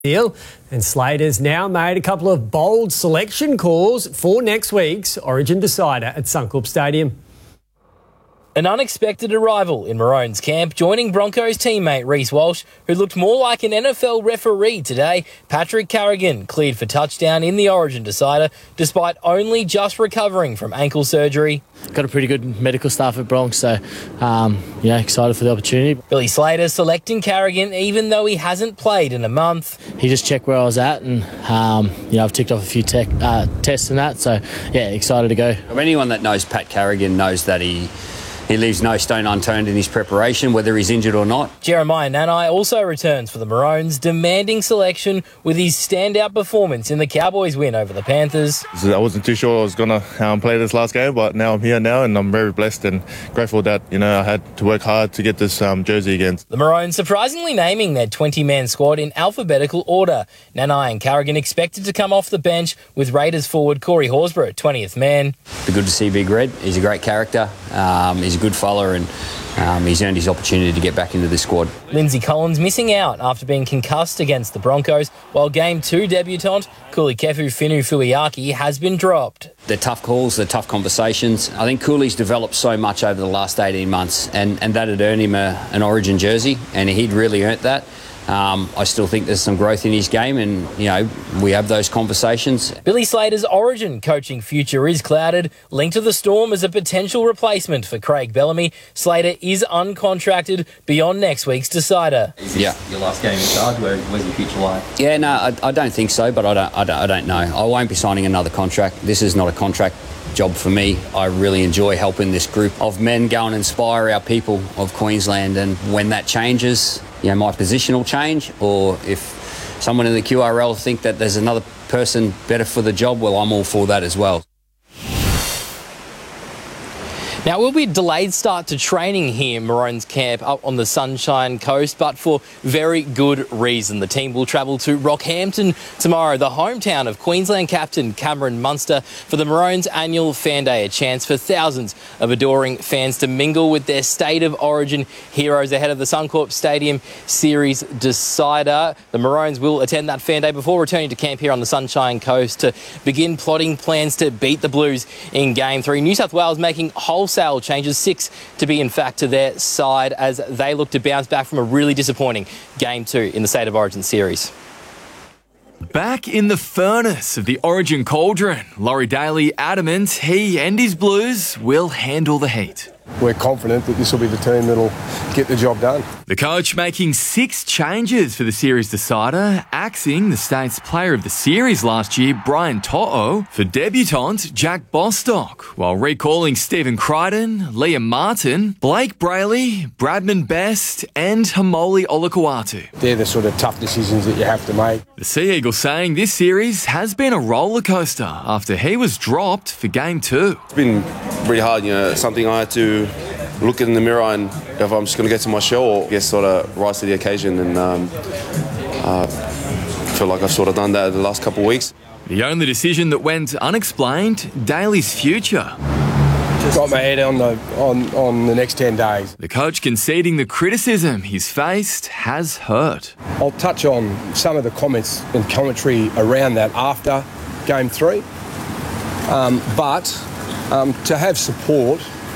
deal. And Slater's now made a couple of bold selection calls for next week's Origin decider at Suncorp Stadium. An unexpected arrival in Maroons camp, joining Broncos teammate Reece Walsh, who looked more like an NFL referee today. Patrick Carrigan cleared for touchdown in the Origin decider, despite only just recovering from ankle surgery. Got a pretty good medical staff at Bronx, so excited for the opportunity. Billy Slater selecting Carrigan, even though he hasn't played in a month. He just checked where I was at, and I've ticked off a few tests and that, so excited to go. Anyone that knows Pat Carrigan knows that he leaves no stone unturned in his preparation, whether he's injured or not. Jeremiah Nanai also returns for the Maroons, demanding selection with his standout performance in the Cowboys' win over the Panthers. I wasn't too sure I was going to play this last game, but now I'm here now, and I'm very blessed and grateful that I had to work hard to get this jersey again. The Maroons surprisingly naming their 20-man squad in alphabetical order. Nanai and Carrigan expected to come off the bench, with Raiders forward Corey Horsburgh 20th man. It's good to see Big Red. He's a great character. He's a good fella, and he's earned his opportunity to get back into this squad. Lindsay Collins missing out after being concussed against the Broncos, while Game 2 debutant Kuli Kefu-Finu Fuiaki has been dropped. They're tough calls, they're tough conversations. I think Cooley's developed so much over the last 18 months, and that had earned him an Origin jersey, and he'd really earned that. I still think there's some growth in his game, and, we have those conversations. Billy Slater's Origin coaching future is clouded, linked to the Storm as a potential replacement for Craig Bellamy. Slater is uncontracted beyond next week's decider. Your last game in charge, where's your future like? Yeah, no, I don't think so, but I don't know. I won't be signing another contract. This is not a contract job for me. I really enjoy helping this group of men go and inspire our people of Queensland, and when that changes, my position will change, or if someone in the QRL think that there's another person better for the job, well, I'm all for that as well. Now, it will be a delayed start to training here in Maroons camp up on the Sunshine Coast, but for very good reason. The team will travel to Rockhampton tomorrow, the hometown of Queensland captain Cameron Munster, for the Maroons annual Fan Day, a chance for thousands of adoring fans to mingle with their State of Origin heroes ahead of the Suncorp Stadium Series decider. The Maroons will attend that Fan Day before returning to camp here on the Sunshine Coast to begin plotting plans to beat the Blues in Game 3. New South Wales making wholesale changes, 6 to be in fact to their side, as they look to bounce back from a really disappointing Game 2 in the State of Origin series. Back in the furnace of the Origin cauldron, Laurie Daly adamant he and his Blues will handle the heat. We're confident that this will be the team that'll get the job done. The coach making 6 changes for the series decider, axing the State's Player of the Series last year, Brian To'o, for debutant Jack Bostock, while recalling Stephen Crichton, Liam Martin, Blake Brayley, Bradman Best and Hamoli Olakau'atu. They're the sort of tough decisions that you have to make. The Sea Eagle saying this series has been a roller coaster after he was dropped for Game 2. It's been really hard, something I had to look in the mirror, and if I'm just going to get to my show, or just sort of rise to the occasion, and I feel like I've sort of done that the last couple of weeks. The only decision that went unexplained, Daly's future. Got my head on the next 10 days. The coach conceding the criticism he's faced has hurt. I'll touch on some of the comments and commentary around that after Game 3. But to have support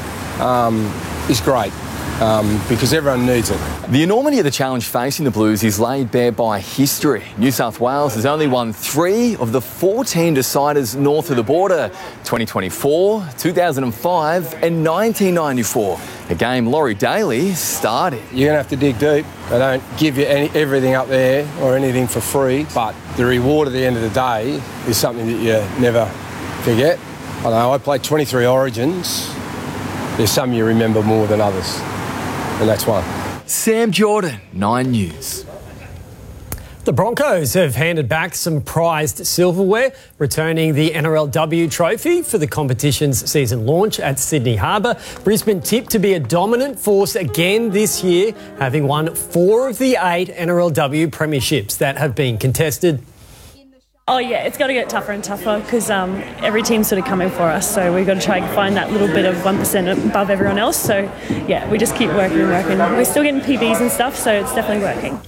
is great, because everyone needs it. The enormity of the challenge facing the Blues is laid bare by history. New South Wales has only won 3 of the 14 deciders north of the border: 2024, 2005 and 1994, a game Laurie Daly started. You're going to have to dig deep. They don't give you everything up there or anything for free, but the reward at the end of the day is something that you never forget. I know I played 23 Origins. There's some you remember more than others, and that's one. Sam Jordan, 9 News. The Broncos have handed back some prized silverware, returning the NRLW trophy for the competition's season launch at Sydney Harbour. Brisbane tipped to be a dominant force again this year, having won 4 of the 8 NRLW premierships that have been contested. Oh yeah, it's got to get tougher and tougher, because every team's sort of coming for us, so we've got to try and find that little bit of 1% above everyone else. So yeah, we just keep working and working. We're still getting PBs and stuff, so it's definitely working.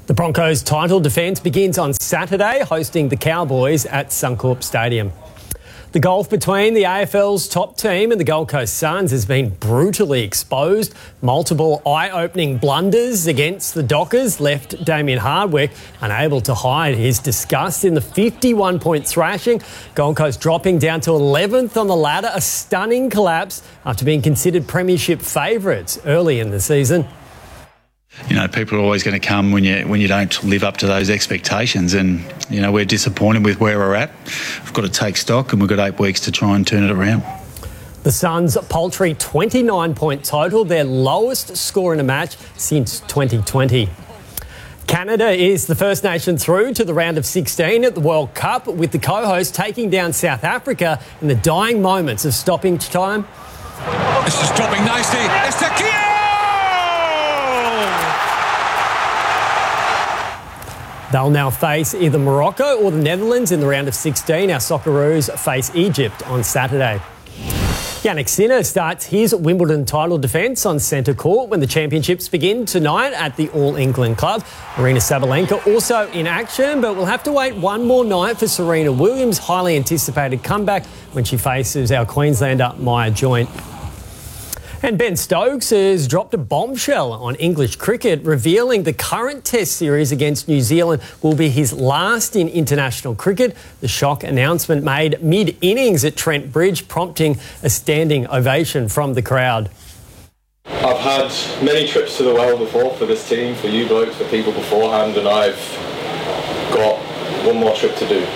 The Broncos' title defence begins on Saturday, hosting the Cowboys at Suncorp Stadium. The gulf between the AFL's top team and the Gold Coast Suns has been brutally exposed. Multiple eye-opening blunders against the Dockers left Damien Hardwick unable to hide his disgust in the 51-point thrashing. Gold Coast dropping down to 11th on the ladder, a stunning collapse after being considered premiership favourites early in the season. You know, people are always going to come when you don't live up to those expectations, and you know, we're disappointed with where we're at. We've got to take stock, and we've got 8 weeks to try and turn it around. The Suns' paltry 29-point total, their lowest score in a match since 2020. Canada is the first nation through to the round of 16 at the World Cup, with the co-host taking down South Africa in the dying moments of stoppage time. This is dropping nicely. Estaquio! They'll now face either Morocco or the Netherlands in the round of 16. Our Socceroos face Egypt on Saturday. Jannik Sinner starts his Wimbledon title defence on centre court when the championships begin tonight at the All England Club. Aryna Sabalenka also in action, but we'll have to wait one more night for Serena Williams' highly anticipated comeback when she faces our Queenslander Maya Joint. And Ben Stokes has dropped a bombshell on English cricket, revealing the current Test series against New Zealand will be his last in international cricket. The shock announcement made mid-innings at Trent Bridge, prompting a standing ovation from the crowd. I've had many trips to the well before for this team, for you blokes, for people beforehand, and I've got one more trip to do.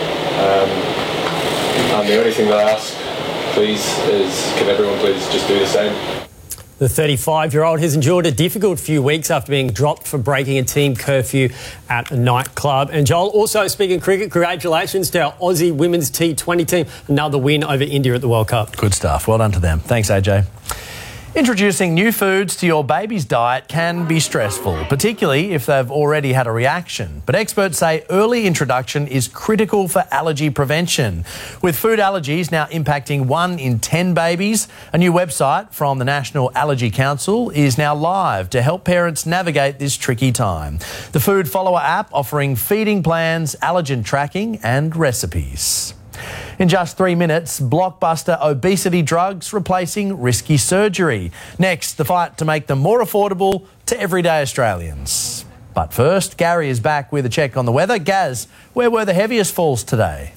And the only thing that I ask, please, is can everyone please just do the same? The 35-year-old has endured a difficult few weeks after being dropped for breaking a team curfew at a nightclub. And Joel, also speaking cricket, congratulations to our Aussie women's T20 team. Another win over India at the World Cup. Good stuff. Well done to them. Thanks, AJ. Introducing new foods to your baby's diet can be stressful, particularly if they've already had a reaction. But experts say early introduction is critical for allergy prevention. With food allergies now impacting 1 in 10 babies, a new website from the National Allergy Council is now live to help parents navigate this tricky time. The Food Follower app offering feeding plans, allergen tracking and recipes. In just 3 minutes, blockbuster obesity drugs replacing risky surgery. Next, the fight to make them more affordable to everyday Australians. But first, Gary is back with a check on the weather. Gaz, where were the heaviest falls today?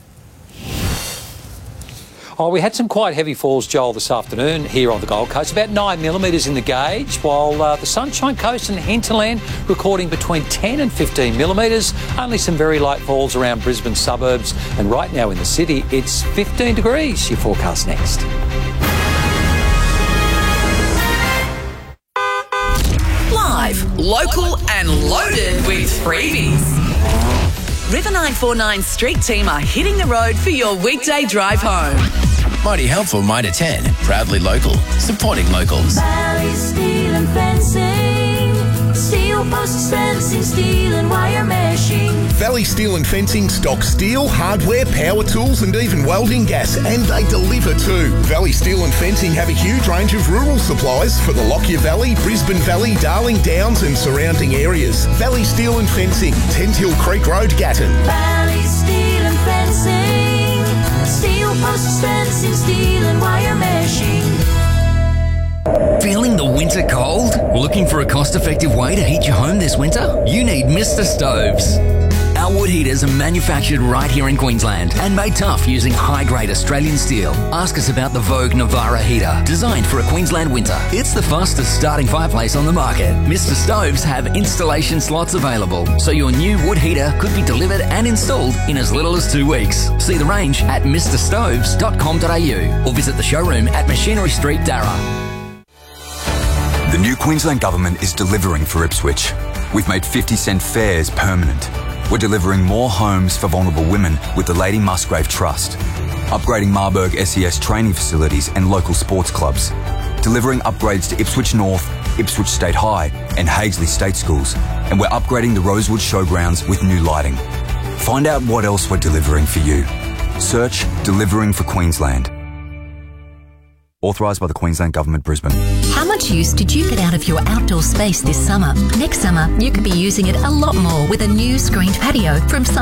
Oh, we had some quite heavy falls, Joel, this afternoon here on the Gold Coast. About 9 millimetres in the gauge, while the Sunshine Coast and hinterland recording between 10 and 15 millimetres. Only some very light falls around Brisbane suburbs. And right now in the city, it's 15 degrees. Your forecast next. Live, local and loaded with freebies. River 949 Street team are hitting the road for your weekday drive home. Mighty helpful, Mitre 10. Proudly local. Supporting locals. Valley Steel and Fencing. Steel posts, fencing, steel and wire meshing. Valley Steel and Fencing stock steel, hardware, power tools and even welding gas, and they deliver too. Valley Steel and Fencing have a huge range of rural supplies for the Lockyer Valley, Brisbane Valley, Darling Downs and surrounding areas. Valley Steel and Fencing, Tenthill Creek Road, Gatton. Valley Steel and Fencing. Steel posts, fencing, steel and wire meshing. Feeling the winter cold? Looking for a cost-effective way to heat your home this winter? You need Mr. Stoves. Our wood heaters are manufactured right here in Queensland and made tough using high-grade Australian steel. Ask us about the Vogue Navara heater, designed for a Queensland winter. It's the fastest starting fireplace on the market. Mr. Stoves have installation slots available, so your new wood heater could be delivered and installed in as little as 2 weeks. See the range at mrstoves.com.au or visit the showroom at Machinery Street, Darra. The new Queensland Government is delivering for Ipswich. We've made 50-cent fares permanent. We're delivering more homes for vulnerable women with the Lady Musgrave Trust, upgrading Marburg SES training facilities and local sports clubs, delivering upgrades to Ipswich North, Ipswich State High and Hagesley State Schools, and we're upgrading the Rosewood Showgrounds with new lighting. Find out what else we're delivering for you. Search Delivering for Queensland. Authorised by the Queensland Government, Brisbane. How much use did you get out of your outdoor space this summer? Next summer, you could be using it a lot more with a new screened patio from